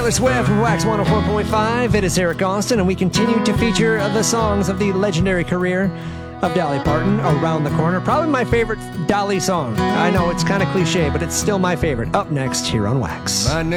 Taylor Swift from Wax 104.5. It is Eric Austin, and we continue to feature the songs of the legendary career of Dolly Parton, Around the Corner. Probably my favorite Dolly song. I know it's kind of cliche, but it's still my favorite. Up next here on Wax. My name